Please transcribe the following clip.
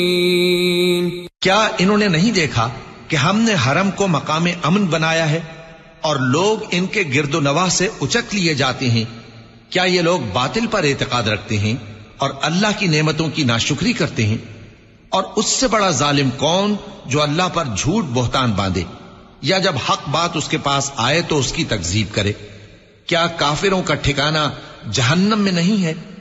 क्या इन्होंने नहीं देखा कि हमने हरम को मकाम अमन बनाया है और लोग इनके गिरदोनवाह से उचक लिए जाते हैं? क्या ये लोग बातिल पर एतकाद रखते हैं और अल्लाह की नेमतों की नाशुक्री करते हैं? और उससे बड़ा जालिम कौन जो अल्लाह पर झूठ बोहतान बांधे या जब हक बात उसके पास आए तो उसकी तकजीब करे? क्या काफिरों का ठिकाना जहन्नम में नहीं है?